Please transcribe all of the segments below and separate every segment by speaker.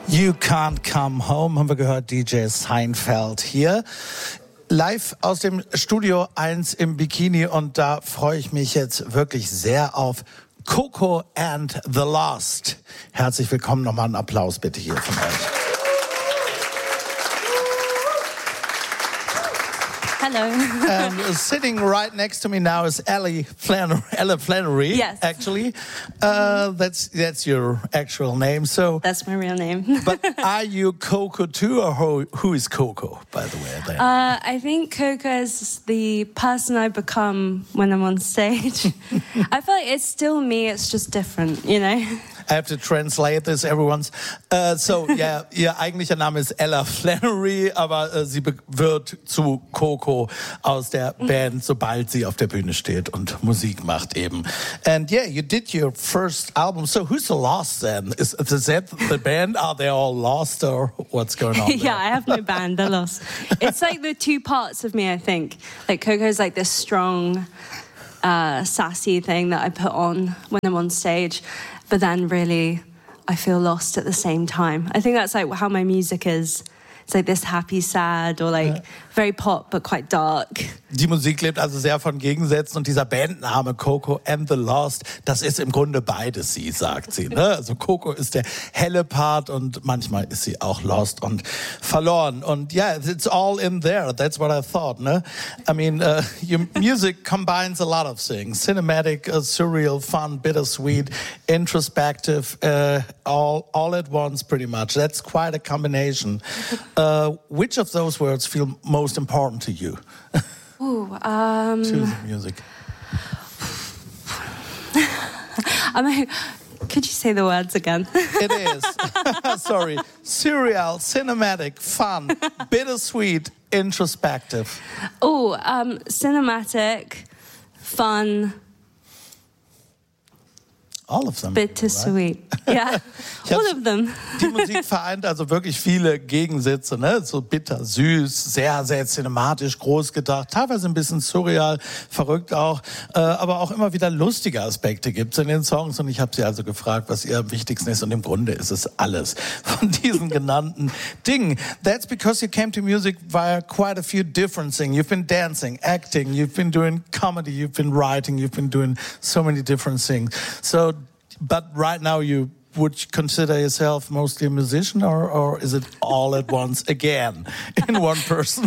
Speaker 1: You Can't Come Home, haben wir gehört, DJ Seinfeld hier. Live aus dem Studio 1 im Bikini und da freue ich mich jetzt wirklich sehr auf Coco and the Lost. Herzlich willkommen, nochmal einen Applaus bitte hier von euch.
Speaker 2: Hello.
Speaker 1: And sitting right next to me now is Ella Flannery.
Speaker 2: Yes.
Speaker 1: Actually, that's your actual name. So
Speaker 2: that's my real name.
Speaker 1: But are you Coco too, or who is Coco, by the way? Then?
Speaker 2: I think Coco is the person I become when I'm on stage. I feel like it's still me. It's just different, you know.
Speaker 1: I have to translate this, everyone's. So, yeah, ihr eigentlicher Name ist Ella Flannery, aber sie wird zu Coco aus der Band, sobald sie auf der Bühne steht und Musik macht eben. And yeah, you did your first album. So who's the Lost then? Is that the band? Are they all lost or what's going on there?
Speaker 2: Yeah, I have no band, they're lost. It's like the two parts of me, I think. Like Coco's like this strong, sassy thing that I put on when I'm on stage. But then really, I feel lost at the same time. I think that's like how my music is. It's like this happy, sad, or like very pop, but quite dark.
Speaker 1: Die Musik lebt also sehr von Gegensätzen und dieser Bandname Coco and the Lost, das ist im Grunde beides sie, sagt sie. Ne? Also Coco ist der helle Part und manchmal ist sie auch lost und verloren. Und yeah, it's all in there. That's what I thought. Ne? I mean, your music combines a lot of things. Cinematic, surreal, fun, bittersweet, introspective, all at once pretty much. That's quite a combination. Which of those words feel most important to you? Choosing music.
Speaker 2: Could you say the words again?
Speaker 1: It is. Sorry. Surreal, cinematic, fun, bittersweet, introspective.
Speaker 2: Cinematic, fun.
Speaker 1: All of them.
Speaker 2: Bittersweet.
Speaker 1: Right?
Speaker 2: Yeah, all of them.
Speaker 1: Die Musik vereint also wirklich viele Gegensätze, ne? So bitter, süß, sehr, sehr cinematisch, groß gedacht, teilweise ein bisschen surreal, verrückt auch, aber auch immer wieder lustige Aspekte gibt's in den Songs und ich habe sie also gefragt, was ihr am wichtigsten ist und im Grunde ist es alles von diesen genannten Dingen. That's because you came to music via quite a few different things. You've been dancing, acting, you've been doing comedy, you've been writing, you've been doing so many different things. So, but right now you would consider yourself mostly a musician or is it all at once again in one person?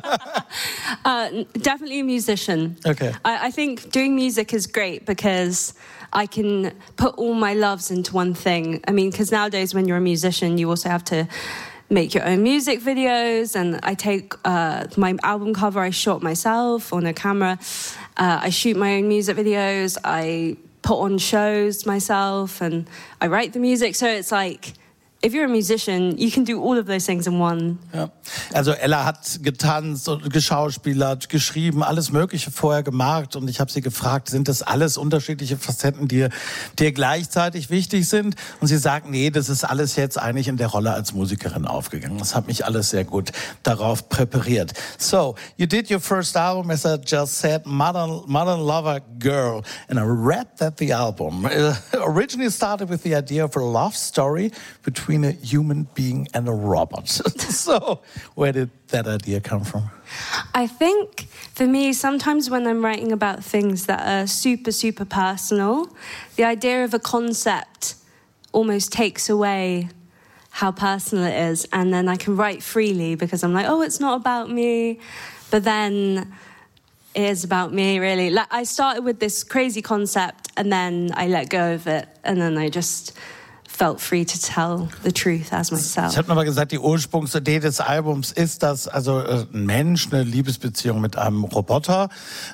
Speaker 2: Definitely a musician.
Speaker 1: Okay.
Speaker 2: I think doing music is great because I can put all my loves into one thing. I mean, because nowadays when you're a musician, you also have to make your own music videos, and I take my album cover I shot myself on a camera. I shoot my own music videos. I put on shows myself and I write the music. So it's like, if you're a musician, you can do all of those things in one.
Speaker 1: Ja. Also Ella hat getanzt und geschauspielert, geschrieben, alles Mögliche vorher gemacht und ich habe sie gefragt, sind das alles unterschiedliche Facetten, die dir gleichzeitig wichtig sind? Und sie sagt, nee, das ist alles jetzt eigentlich in der Rolle als Musikerin aufgegangen. Das hat mich alles sehr gut darauf präpariert. So, you did your first album, as I just said, Modern Lover Girl, and I read that the album originally started with the idea of a love story between a human being and a robot. So, where did that idea come from?
Speaker 2: I think, for me, sometimes when I'm writing about things that are super, super personal, the idea of a concept almost takes away how personal it is, and then I can write freely because I'm like, oh, it's not about me, but then it is about me, really. Like, I started with this crazy concept, and then I let go of it, and then I just felt free to tell the truth as myself.
Speaker 1: Ich habe nochmal gesagt, die Ursprungsidee des Albums ist, dass also ein Mensch eine Liebesbeziehung mit einem Roboter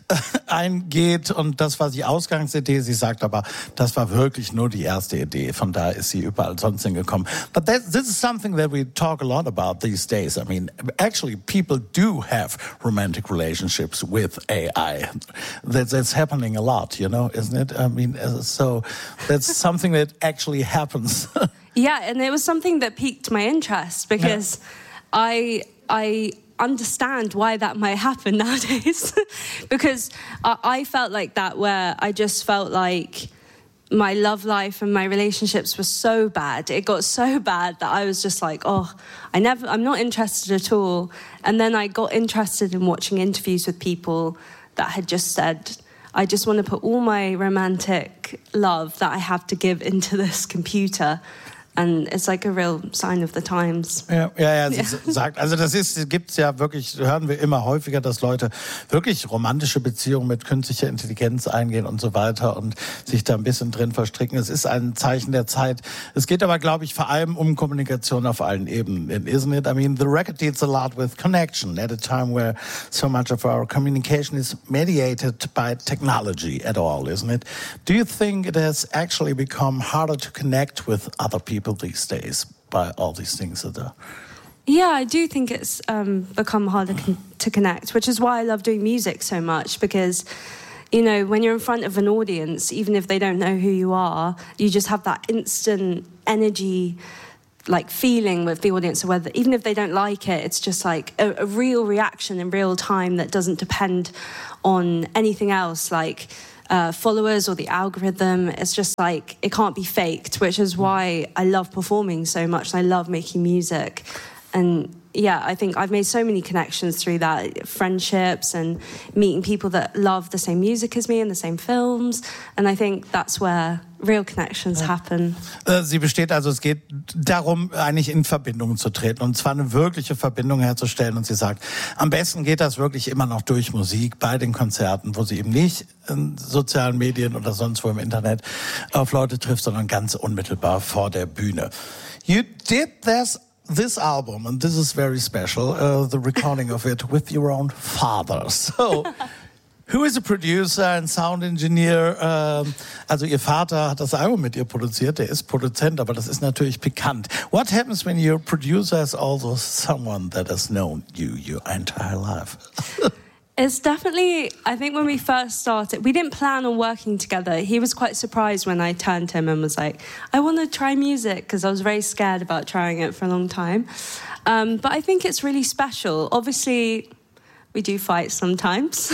Speaker 1: eingeht und das war die Ausgangsidee. Sie sagt aber, das war wirklich nur die erste Idee. Von daher ist sie überall sonst hingekommen. But this is something that we talk a lot about these days. I mean, actually people do have romantic relationships with AI. That's happening a lot, you know, isn't it? I mean, so that's something that actually happens.
Speaker 2: Yeah, and it was something that piqued my interest because I understand why that might happen nowadays. Because I felt like that, where I just felt like my love life and my relationships were so bad. It got so bad that I was just like, I'm not interested at all. And then I got interested in watching interviews with people that had just said, I just want to put all my romantic love that I have to give into this computer. And it's like a real sign of the times.
Speaker 1: Ja, sie sagt, also gibt's ja wirklich, hören wir immer häufiger, dass Leute wirklich romantische Beziehungen mit künstlicher Intelligenz eingehen und so weiter und sich da ein bisschen drin verstricken. Es ist ein Zeichen der Zeit. Es geht aber, glaube ich, vor allem um Kommunikation auf allen Ebenen, isn't it? I mean, the record deals a lot with connection at a time where so much of our communication is mediated by technology at all, isn't it? Do you think it has actually become harder to connect with other people these days by all these things that are...
Speaker 2: Yeah, I do think it's become harder to connect, which is why I love doing music so much, because, you know, when you're in front of an audience, even if they don't know who you are, you just have that instant energy, like feeling with the audience, or whether, even if they don't like it, it's just like a real reaction in real time that doesn't depend on anything else, like followers or the algorithm. It's just like, it can't be faked, which is why I love performing so much. I love making music. And yeah, I think I've made so many connections through that, friendships and meeting people that love the same music as me and the same films. And I think that's where real connections happen.
Speaker 1: Sie besteht also, es geht darum, eigentlich in Verbindung zu treten und zwar eine wirkliche Verbindung herzustellen. Und sie sagt, am besten geht das wirklich immer noch durch Musik bei den Konzerten, wo sie eben nicht in sozialen Medien oder sonst wo im Internet auf Leute trifft, sondern ganz unmittelbar vor der Bühne. You did this album, and this is very special, the recording of it with your own father. So, who is a producer and sound engineer? Also ihr Vater hat das Album mit ihr produziert, der ist Produzent, aber das ist natürlich pikant. What happens when your producer is also someone that has known you your entire life?
Speaker 2: It's definitely, I think when we first started, we didn't plan on working together. He was quite surprised when I turned to him and was like, I want to try music, because I was very scared about trying it for a long time. But I think it's really special. Obviously, we do fight sometimes.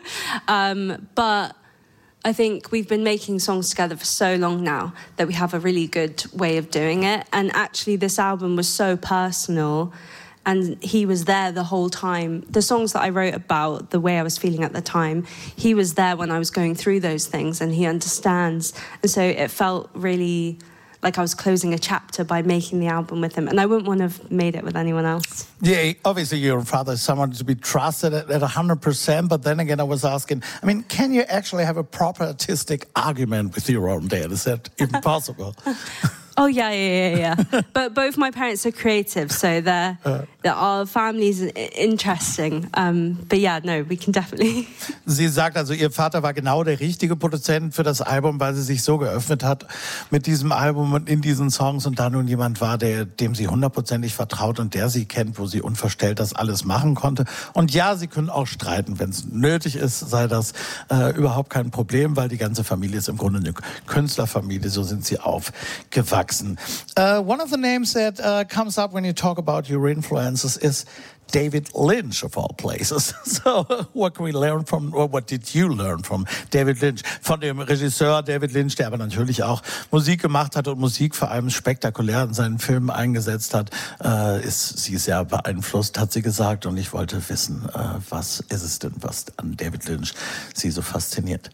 Speaker 2: But I think we've been making songs together for so long now that we have a really good way of doing it. And actually, this album was so personal. And he was there the whole time. The songs that I wrote about the way I was feeling at the time, he was there when I was going through those things, and he understands. And so it felt really like I was closing a chapter by making the album with him. And I wouldn't want to have made it with anyone else.
Speaker 1: Yeah, obviously your father is someone to be trusted at 100%. But then again, I was asking, I mean, can you actually have a proper artistic argument with your own dad? Is that even possible?
Speaker 2: Oh, yeah. But both my parents are creative, so our family is interesting. But yeah, no, we can definitely...
Speaker 1: Sie sagt also, ihr Vater war genau der richtige Produzent für das Album, weil sie sich so geöffnet hat mit diesem Album und in diesen Songs und da nun jemand war, dem sie 100%ig vertraut und der sie kennt, wo sie unverstellt das alles machen konnte. Und ja, sie können auch streiten, wenn es nötig ist, sei das überhaupt kein Problem, weil die ganze Familie ist im Grunde eine Künstlerfamilie, so sind sie aufgewachsen. One of the names that comes up when you talk about your influences is David Lynch, of all places. So, what can we learn from, or what did you learn from David Lynch? Von dem Regisseur David Lynch, der aber natürlich auch Musik gemacht hat und Musik vor allem spektakulär in seinen Filmen eingesetzt hat, ist sie sehr beeinflusst, hat sie gesagt. Und ich wollte wissen, was ist es denn, was an David Lynch sie so fasziniert?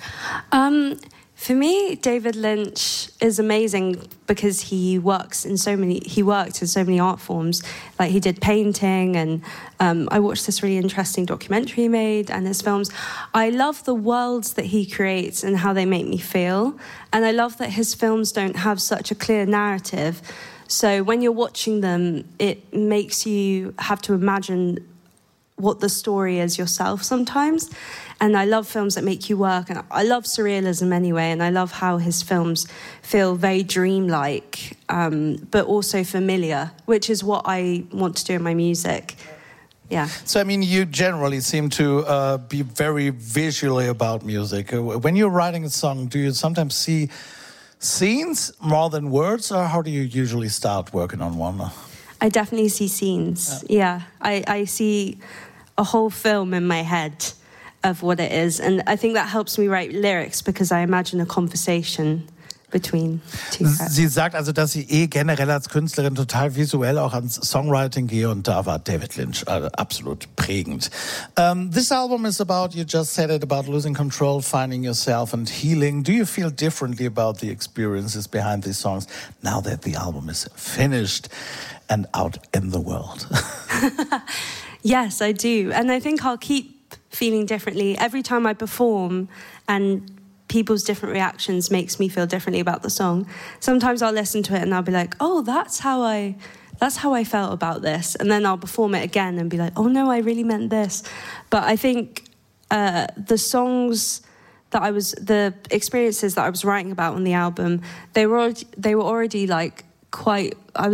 Speaker 2: For me, David Lynch is amazing because he worked in so many art forms. Like he did painting, and I watched this really interesting documentary he made and his films. I love the worlds that he creates and how they make me feel. And I love that his films don't have such a clear narrative. So when you're watching them, it makes you have to imagine what the story is yourself sometimes. And I love films that make you work. And I love surrealism anyway. And I love how his films feel very dreamlike, but also familiar, which is what I want to do in my music. Yeah.
Speaker 1: So, I mean, you generally seem to be very visually about music. When you're writing a song, do you sometimes see scenes more than words? Or how do you usually start working on one?
Speaker 2: I definitely see scenes. Yeah. I see a whole film in my head of what it is, and I think that helps me write lyrics because I imagine a conversation between two tracks.
Speaker 1: Sie sagt also, dass sie generell als Künstlerin total visuell auch ans Songwriting gehe und da war David Lynch absolut prägend. This album is about, you just said it, about losing control, finding yourself and healing. Do you feel differently about the experiences behind these songs now that the album is finished and out in the world?
Speaker 2: Yes, I do. And I think I'll keep feeling differently every time I perform, and people's different reactions makes me feel differently about the song. Sometimes I'll listen to it and I'll be like, oh, that's how I felt about this. And then I'll perform it again and be like, oh no, I really meant this. But I think the songs the experiences that I was writing about on the album, they were already like quite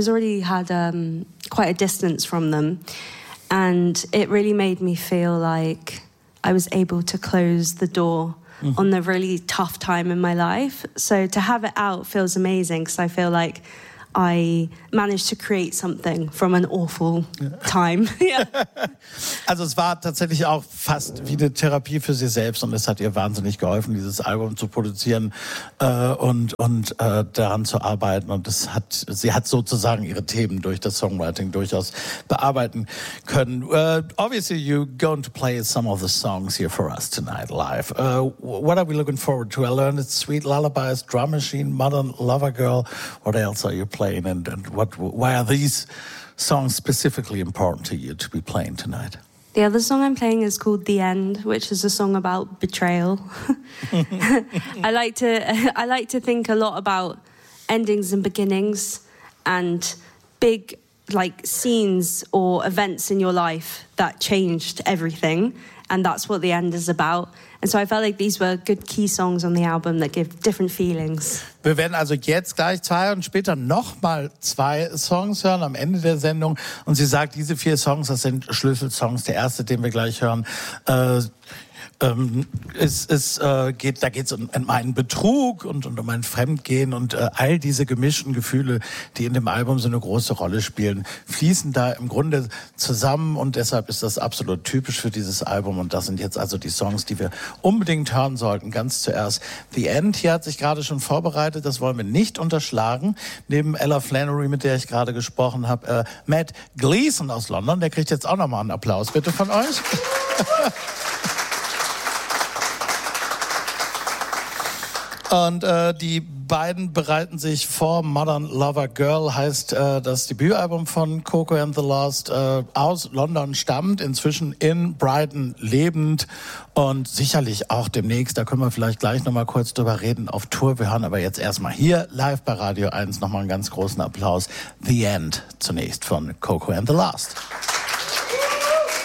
Speaker 2: a distance from them. And it really made me feel like I was able to close the door on the really tough time in my life. So to have it out feels amazing because I feel like I managed to create something from an awful time. Yeah.
Speaker 1: Also es war tatsächlich auch fast wie eine Therapie für sie selbst und es hat ihr wahnsinnig geholfen, dieses Album zu produzieren und daran zu arbeiten. Und sie hat sozusagen ihre Themen durch das Songwriting durchaus bearbeiten können. Obviously you're going to play some of the songs here for us tonight live. What are we looking forward to? I learned it's Sweet Lullabies, Drum Machine, Modern Lover Girl. What else are you playing? And why are these songs specifically important to you to be playing tonight?
Speaker 2: The other song I'm playing is called The End, which is a song about betrayal. I like to think a lot about endings and beginnings and big like scenes or events in your life that changed everything, and that's what The End is about. And so I felt like these were good key songs on the album that give different feelings.
Speaker 1: Wir werden also jetzt gleich 2 und später nochmal 2 Songs hören am Ende der Sendung. Und sie sagt, diese 4 Songs, das sind Schlüsselsongs. Der erste, den wir gleich hören, da geht's um einen Betrug und um ein Fremdgehen und all diese gemischten Gefühle, die in dem Album so eine große Rolle spielen, fließen da im Grunde zusammen und deshalb ist das absolut typisch für dieses Album und das sind jetzt also die Songs, die wir unbedingt hören sollten. Ganz zuerst The End, hier hat sich gerade schon vorbereitet, das wollen wir nicht unterschlagen. Neben Ella Flannery, mit der ich gerade gesprochen habe, Matt Gleason aus London, der kriegt jetzt auch nochmal einen Applaus bitte von euch. Und die beiden bereiten sich vor. Modern Lover Girl heißt das Debütalbum von Coco and the Lost, aus London stammt, inzwischen in Brighton lebend und sicherlich auch demnächst, da können wir vielleicht gleich nochmal kurz drüber reden, auf Tour. Wir hören aber jetzt erstmal hier live bei Radio 1 nochmal einen ganz großen Applaus. The End zunächst von Coco and the Lost.